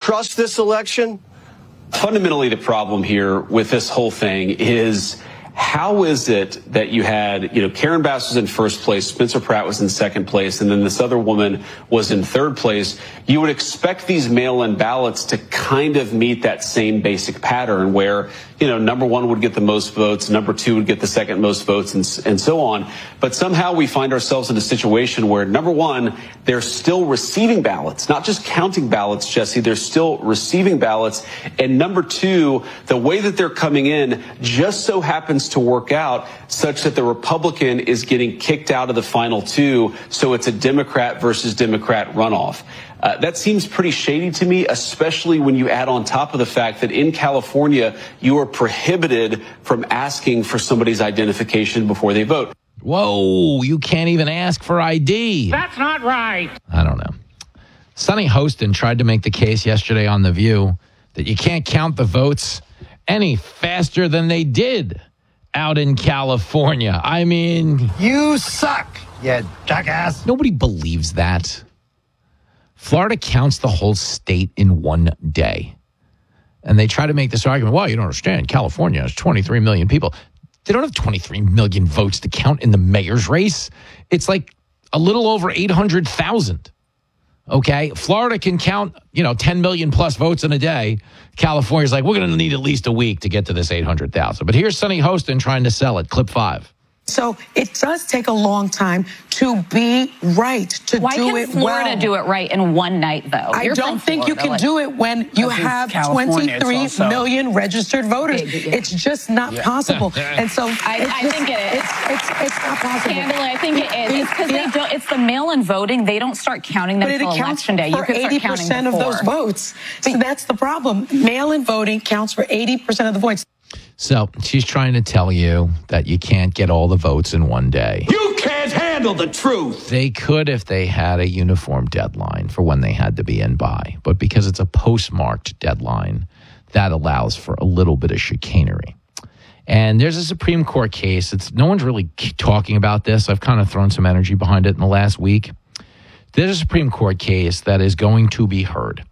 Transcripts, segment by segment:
trust this election? Fundamentally, the problem here with this whole thing is, how is it that you had, Karen Bass was in first place, Spencer Pratt was in second place, and then this other woman was in third place? You would expect these mail-in ballots to kind of meet that same basic pattern where, number one would get the most votes, number two would get the second most votes, and so on. But somehow we find ourselves in a situation where, number one, they're still receiving ballots, not just counting ballots, Jesse, they're still receiving ballots. And number two, the way that they're coming in just so happens to work out such that the Republican is getting kicked out of the final two, so it's a Democrat versus Democrat runoff. That seems pretty shady to me, especially when you add on top of the fact that in California, you are prohibited from asking for somebody's identification before they vote. Whoa, you can't even ask for ID. That's not right. I don't know. Sonny Hostin tried to make the case yesterday on The View that you can't count the votes any faster than they did out in California. I mean, You suck, you jackass. nobody believes that. Florida counts the whole state in one day. And they try to make this argument, well, you don't understand. California has 23 million people. They don't have 23 million votes to count in the mayor's race. It's like a little over 800,000. Okay? Florida can count, 10 million plus votes in a day. California's like, we're going to need at least a week to get to this 800,000. But here's Sonny Hostin trying to sell it. Clip 5. So it does take a long time to be right, to do it well. Why can't Florida do it right in one night, though? I don't think you can do it when you have 23 million registered voters. It's just not possible. And so I think it is. It's not possible. Candidly, I think it is. It's because it's the mail-in voting. They don't start counting them until election day. You could start counting 80% of those votes. So that's the problem. Mail-in voting counts for 80% of the votes. So she's trying to tell you that you can't get all the votes in one day. You can't handle the truth. They could if they had a uniform deadline for when they had to be in by. But because it's a postmarked deadline, that allows for a little bit of chicanery. And there's a Supreme Court case. No one's really talking about this. I've kind of thrown some energy behind it in the last week. There's a Supreme Court case that is going to be heard,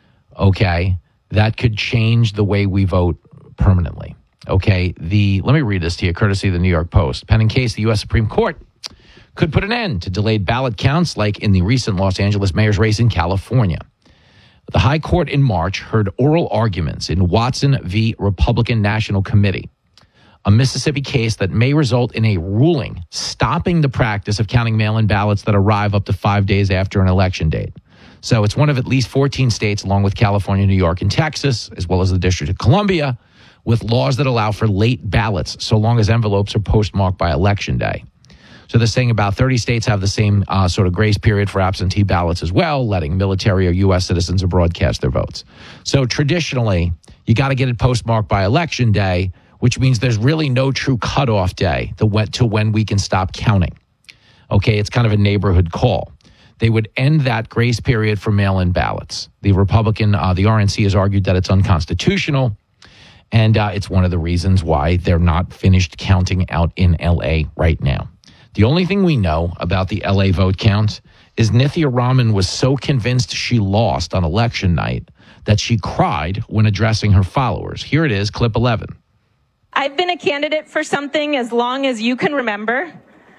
okay, that could change the way we vote permanently. Okay, let me read this to you, courtesy of the New York Post. Pending case, the U.S. Supreme Court could put an end to delayed ballot counts like in the recent Los Angeles mayor's race in California. The High Court in March heard oral arguments in Watson v. Republican National Committee, a Mississippi case that may result in a ruling stopping the practice of counting mail-in ballots that arrive up to 5 days after an election date. So it's one of at least 14 states, along with California, New York, and Texas, as well as the District of Columbia, with laws that allow for late ballots so long as envelopes are postmarked by Election Day. So they're saying about 30 states have the same sort of grace period for absentee ballots as well, letting military or U.S. citizens abroad cast their votes. So traditionally, you got to get it postmarked by Election Day, which means there's really no true cutoff day to when we can stop counting. Okay, it's kind of a neighborhood call. They would end that grace period for mail-in ballots. The Republican, the RNC has argued that it's unconstitutional. And it's one of the reasons why they're not finished counting out in L.A. right now. The only thing we know about the L.A. vote count is Nithya Raman was so convinced she lost on election night that she cried when addressing her followers. Here it is, clip 11. I've been a candidate for something as long as you can remember.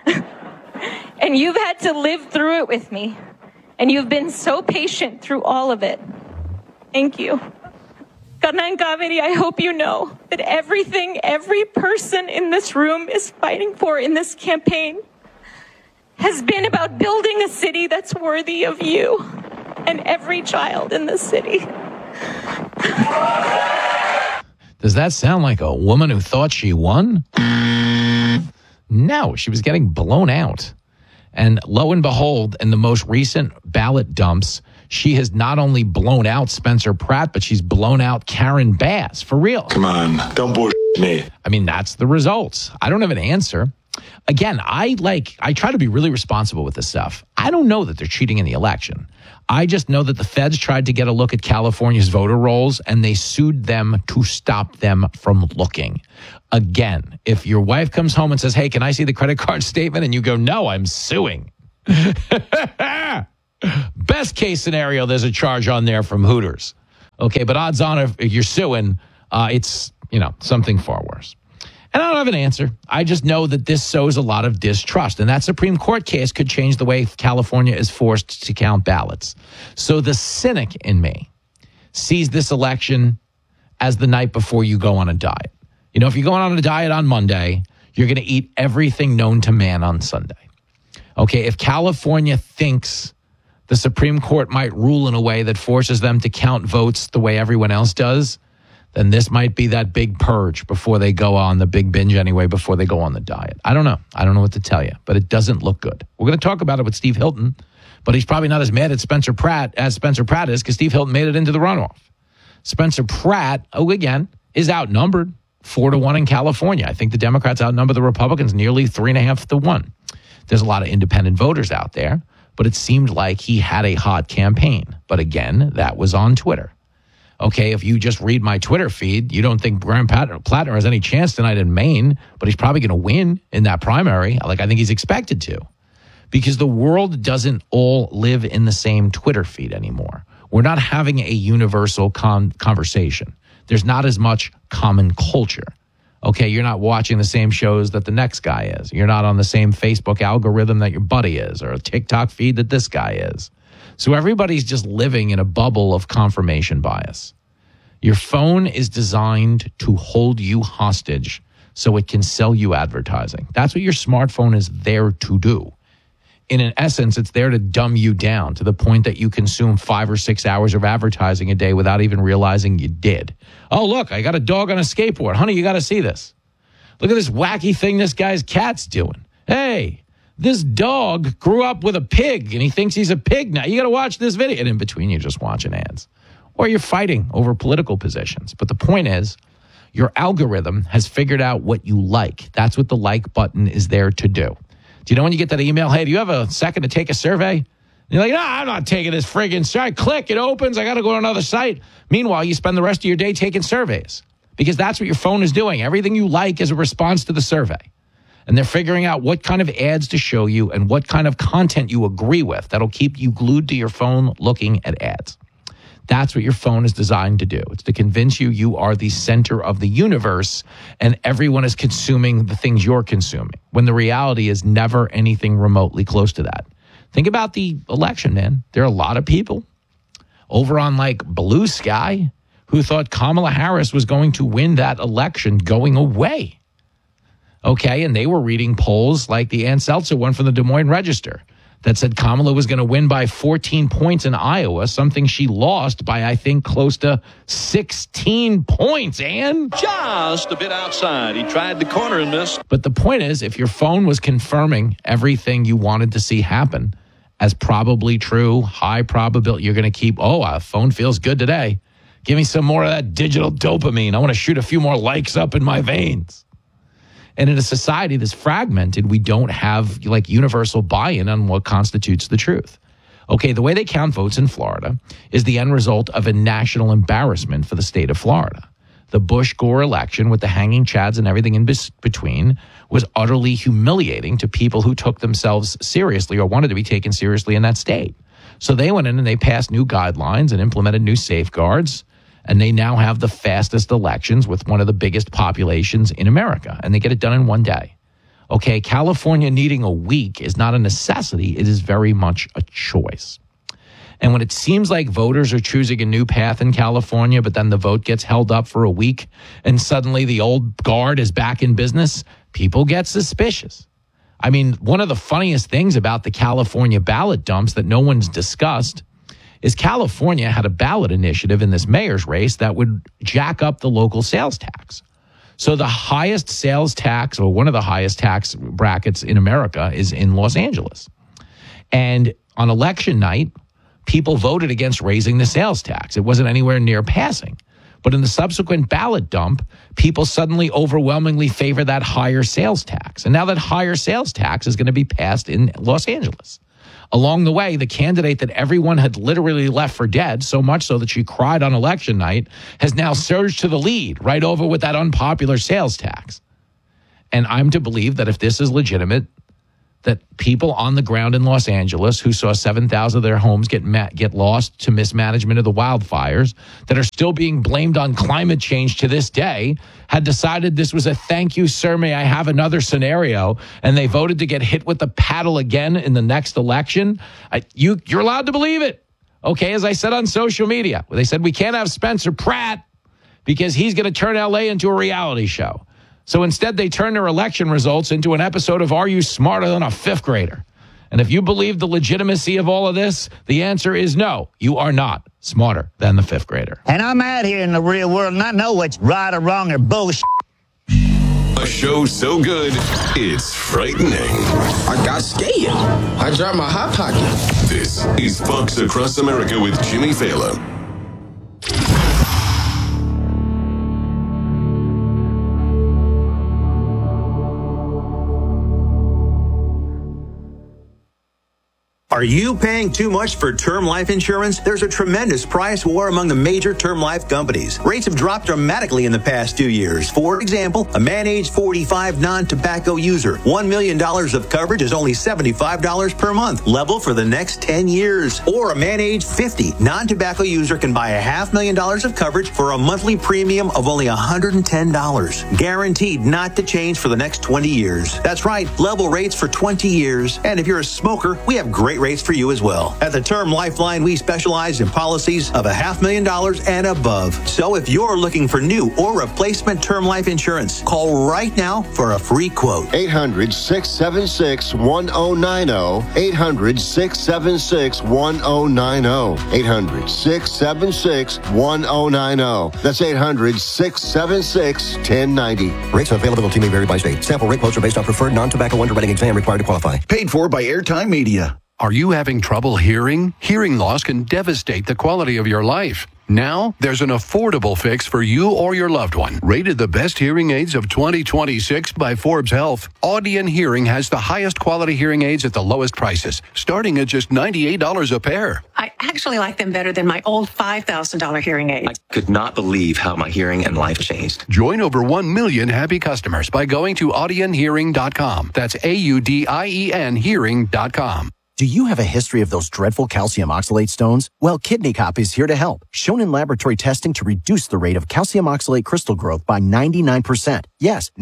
And you've had to live through it with me. And you've been so patient through all of it. Thank you. Karna and Kaveri, I hope you know that everything every person in this room is fighting for in this campaign has been about building a city that's worthy of you and every child in this city. Does that sound like a woman who thought she won? No, she was getting blown out. And lo and behold, in the most recent ballot dumps, she has not only blown out Spencer Pratt, but she's blown out Karen Bass. For real. Come on, don't bullshit me. I mean, that's the results. I don't have an answer. Again, I try to be really responsible with this stuff. I don't know that they're cheating in the election. I just know that the feds tried to get a look at California's voter rolls, and they sued them to stop them from looking. Again, if your wife comes home and says, hey, can I see the credit card statement? And you go, no, I'm suing. Best case scenario, there's a charge on there from Hooters. Okay, but odds on if you're suing, it's, something far worse. And I don't have an answer. I just know that this sows a lot of distrust. And that Supreme Court case could change the way California is forced to count ballots. So the cynic in me sees this election as the night before you go on a diet. If you're going on a diet on Monday, you're going to eat everything known to man on Sunday. Okay, if California thinks the Supreme Court might rule in a way that forces them to count votes the way everyone else does, then this might be that big purge before they go on the big binge anyway, before they go on the diet. I don't know. I don't know what to tell you, but it doesn't look good. We're going to talk about it with Steve Hilton, but he's probably not as mad at Spencer Pratt as Spencer Pratt is because Steve Hilton made it into the runoff. Spencer Pratt, again, is outnumbered 4-1 in California. I think the Democrats outnumber the Republicans nearly 3.5-1. There's a lot of independent voters out there, but it seemed like he had a hot campaign. But again, that was on Twitter. Okay, if you just read my Twitter feed, you don't think Graham Plattner has any chance tonight in Maine, but he's probably going to win in that primary. I think he's expected to, because the world doesn't all live in the same Twitter feed anymore. We're not having a universal conversation. There's not as much common culture. Okay, you're not watching the same shows that the next guy is. You're not on the same Facebook algorithm that your buddy is, or a TikTok feed that this guy is. So everybody's just living in a bubble of confirmation bias. Your phone is designed to hold you hostage so it can sell you advertising. That's what your smartphone is there to do. In an essence, it's there to dumb you down to the point that you consume 5 or 6 hours of advertising a day without even realizing you did. Oh, look, I got a dog on a skateboard. Honey, you got to see this. Look at this wacky thing this guy's cat's doing. Hey, this dog grew up with a pig and he thinks he's a pig now. You got to watch this video. And in between, you're just watching ads. Or you're fighting over political positions. But the point is, your algorithm has figured out what you like. That's what the like button is there to do. Do you know when you get that email, hey, do you have a second to take a survey? And you're like, no, I'm not taking this friggin' survey. Click, it opens. I got to go to another site. Meanwhile, you spend the rest of your day taking surveys because that's what your phone is doing. Everything you like is a response to the survey. And they're figuring out what kind of ads to show you and what kind of content you agree with that'll keep you glued to your phone looking at ads. That's what your phone is designed to do. It's to convince you you are the center of the universe and everyone is consuming the things you're consuming, when the reality is never anything remotely close to that. Think about the election, man. There are a lot of people over on Blue Sky who thought Kamala Harris was going to win that election going away. Okay, and they were reading polls like the Ann Seltzer one from the Des Moines Register that said Kamala was going to win by 14 points in Iowa, something she lost by, I think, close to 16 points, Ann. Just a bit outside. He tried the corner and missed. But the point is, if your phone was confirming everything you wanted to see happen as probably true, high probability, you're going to keep, our phone feels good today. Give me some more of that digital dopamine. I want to shoot a few more likes up in my veins. And in a society that's fragmented, we don't have universal buy-in on what constitutes the truth. Okay, the way they count votes in Florida is the end result of a national embarrassment for the state of Florida. The Bush-Gore election with the hanging chads and everything in between was utterly humiliating to people who took themselves seriously or wanted to be taken seriously in that state. So they went in and they passed new guidelines and implemented new safeguards. And they now have the fastest elections with one of the biggest populations in America. And they get it done in one day. Okay, California needing a week is not a necessity. It is very much a choice. And when it seems like voters are choosing a new path in California, but then the vote gets held up for a week and suddenly the old guard is back in business, people get suspicious. I mean, one of the funniest things about the California ballot dumps that no one's discussed is California had a ballot initiative in this mayor's race that would jack up the local sales tax. So the highest sales tax, or one of the highest tax brackets in America, is in Los Angeles. And on election night, people voted against raising the sales tax. It wasn't anywhere near passing. But in the subsequent ballot dump, people suddenly overwhelmingly favor that higher sales tax. And now that higher sales tax is going to be passed in Los Angeles. Along the way, the candidate that everyone had literally left for dead, so much so that she cried on election night, has now surged to the lead, right over with that unpopular sales tax. And I'm to believe that if this is legitimate, that people on the ground in Los Angeles who saw 7,000 of their homes get lost to mismanagement of the wildfires, that are still being blamed on climate change to this day, had decided this was a thank you, sir, may I have another scenario, and they voted to get hit with the paddle again in the next election. You're allowed to believe it. Okay, as I said on social media, they said we can't have Spencer Pratt because he's going to turn LA into a reality show. So instead, they turn their election results into an episode of Are You Smarter Than a Fifth Grader? And if you believe the legitimacy of all of this, the answer is no, you are not smarter than the fifth grader. And I'm out here in the real world and I know what's right or wrong or bullshit. A show so good, it's frightening. I got scared. I dropped my hot pocket. This is Fox Across America with Jimmy Fallon. Are you paying too much for term life insurance? There's a tremendous price war among the major term life companies. Rates have dropped dramatically in the past 2 years. For example, a man age 45 non-tobacco user, $1 million of coverage is only $75 per month, level for the next 10 years. Or a man age 50 non-tobacco user can buy $500,000 of coverage for a monthly premium of only $110. Guaranteed not to change for the next 20 years. That's right, level rates for 20 years. And if you're a smoker, we have great rates for you as well. At the Term Lifeline, we specialize in policies of $500,000 and above. So if you're looking for new or replacement term life insurance, call right now for a free quote. 800-676-1090. 800-676-1090. 800-676-1090. That's 800-676-1090. Rates and availability may vary by state. Sample rate quotes are based on preferred non-tobacco underwriting exam required to qualify. Paid for by Airtime Media. Are you having trouble hearing? Hearing loss can devastate the quality of your life. Now, there's an affordable fix for you or your loved one. Rated the best hearing aids of 2026 by Forbes Health, Audion Hearing has the highest quality hearing aids at the lowest prices, starting at just $98 a pair. I actually like them better than my old $5,000 hearing aids. I could not believe how my hearing and life changed. Join over 1 million happy customers by going to audionhearing.com. That's AUDIEN hearing.com. Do you have a history of those dreadful calcium oxalate stones? Well, Kidney Cop is here to help. Shown in laboratory testing to reduce the rate of calcium oxalate crystal growth by 99%. Yes,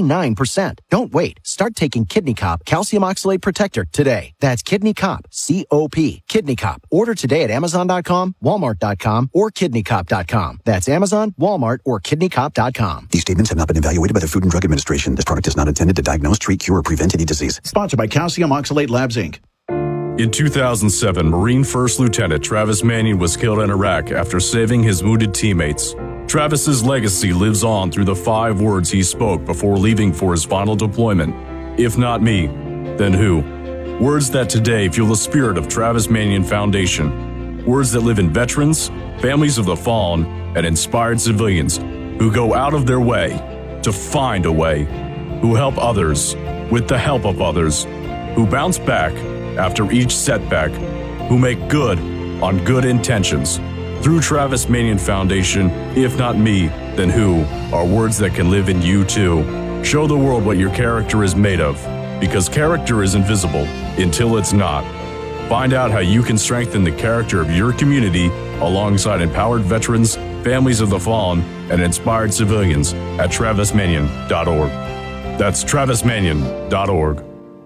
99%. Don't wait. Start taking Kidney Cop Calcium Oxalate Protector today. That's Kidney Cop, C-O-P. Kidney Cop. Order today at Amazon.com, Walmart.com, or KidneyCop.com. That's Amazon, Walmart, or KidneyCop.com. These statements have not been evaluated by the Food and Drug Administration. This product is not intended to diagnose, treat, cure, or prevent any disease. Sponsored by Calcium Oxalate Labs, Inc. In 2007, Marine First Lieutenant Travis Manion was killed in Iraq after saving his wounded teammates. Travis's legacy lives on through the 5 words he spoke before leaving for his final deployment. If not me, then who? Words that today fuel the spirit of Travis Manion Foundation. Words that live in veterans, families of the fallen, and inspired civilians who go out of their way to find a way, who help others with the help of others, who bounce back after each setback, who make good on good intentions. Through Travis Manion Foundation, if not me, then who, are words that can live in you too. Show the world what your character is made of, because character is invisible until it's not. Find out how you can strengthen the character of your community alongside empowered veterans, families of the fallen, and inspired civilians at TravisManion.org. That's TravisManion.org.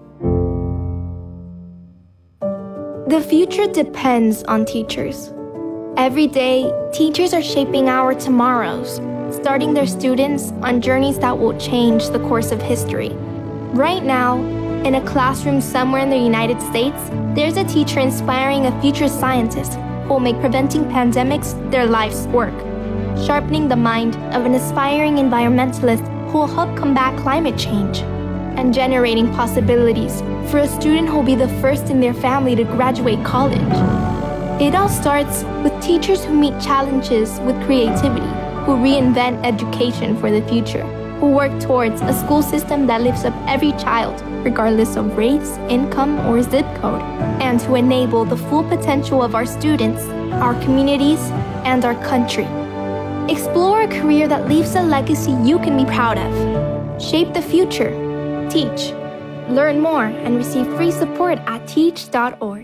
The future depends on teachers. Every day, teachers are shaping our tomorrows, starting their students on journeys that will change the course of history. Right now, in a classroom somewhere in the United States, there's a teacher inspiring a future scientist who will make preventing pandemics their life's work, sharpening the mind of an aspiring environmentalist who will help combat climate change, and generating possibilities for a student who will be the first in their family to graduate college. It all starts with teachers who meet challenges with creativity, who reinvent education for the future, who work towards a school system that lifts up every child, regardless of race, income, or zip code, and who enable the full potential of our students, our communities, and our country. Explore a career that leaves a legacy you can be proud of. Shape the future. Teach. Learn more and receive free support at teach.org.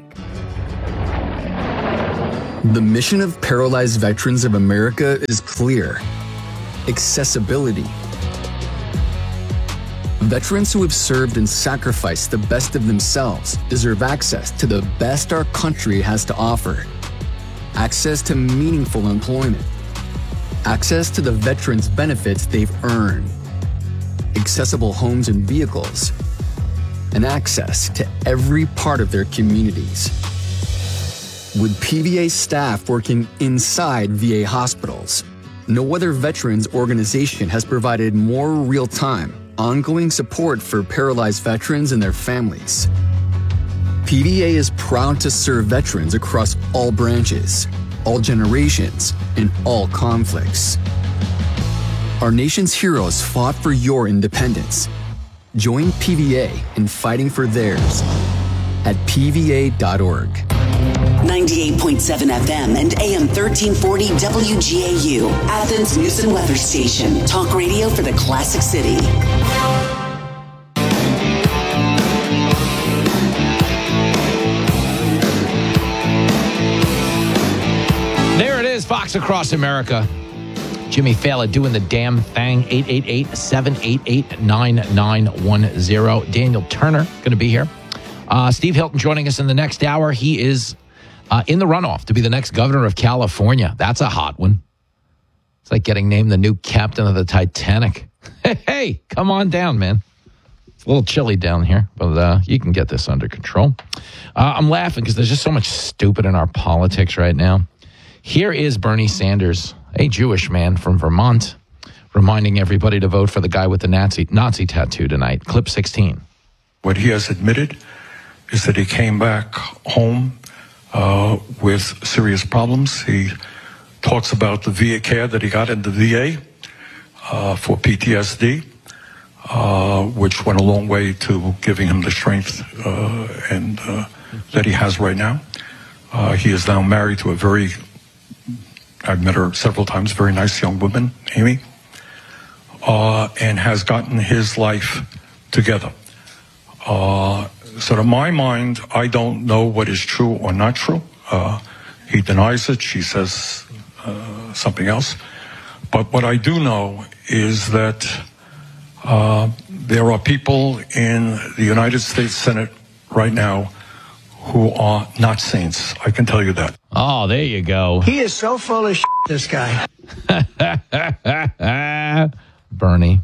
The mission of Paralyzed Veterans of America is clear: accessibility. Veterans who have served and sacrificed the best of themselves deserve access to the best our country has to offer. Access to meaningful employment. Access to the veterans' benefits they've earned. Accessible homes and vehicles. And access to every part of their communities. With PVA staff working inside VA hospitals, no other veterans organization has provided more real-time, ongoing support for paralyzed veterans and their families. PVA is proud to serve veterans across all branches, all generations, and all conflicts. Our nation's heroes fought for your independence. Join PVA in fighting for theirs at pva.org. 98.7 FM and AM 1340 WGAU, Athens News and Weather Station. Talk radio for the Classic City. There it is, Fox Across America. Jimmy Fallon doing the damn thing. 888-788-9910. Daniel Turner going to be here. Steve Hilton joining us in the next hour. He is in the runoff to be the next governor of California. That's a hot one. It's like getting named the new captain of the Titanic. Hey, come on down, man. It's a little chilly down here, but you can get this under control. I'm laughing because there's just so much stupid in our politics right now. Here is Bernie Sanders, a Jewish man from Vermont, reminding everybody to vote for the guy with the Nazi tattoo tonight. Clip 16. What he has admitted is that he came back home with serious problems. He talks about the VA care that he got in the VA for PTSD, which went a long way to giving him the strength that he has right now. He is now married to a very, I've met her several times, very nice young woman, Amy, and has gotten his life together. So to my mind, I don't know what is true or not true. He denies it. She says something else. But what I do know is that there are people in the United States Senate right now who are not saints. I can tell you that. Oh, there you go. He is so full of shit, this guy. Bernie.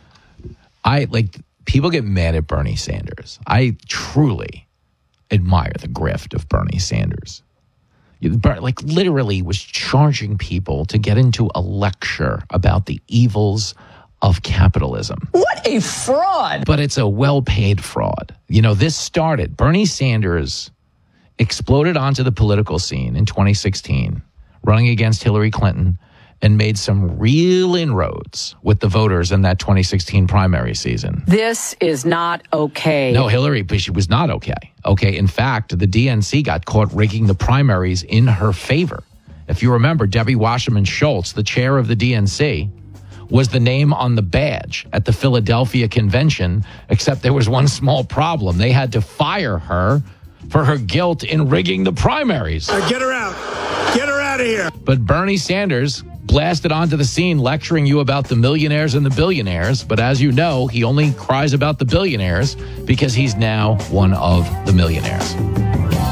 People get mad at Bernie Sanders. I truly admire the grift of Bernie Sanders. Literally was charging people to get into a lecture about the evils of capitalism. What a fraud. But it's a well-paid fraud. This started, Bernie Sanders exploded onto the political scene in 2016, running against Hillary Clinton, and made some real inroads with the voters in that 2016 primary season. This is not okay. No, Hillary, but she was not okay. Okay, in fact, the DNC got caught rigging the primaries in her favor. If you remember, Debbie Wasserman Schultz, the chair of the DNC, was the name on the badge at the Philadelphia convention, except there was one small problem. They had to fire her for her guilt in rigging the primaries. Get her out. Get her out of here. But Bernie Sanders blasted onto the scene lecturing you about the millionaires and the billionaires. But as you know, he only cries about the billionaires because he's now one of the millionaires.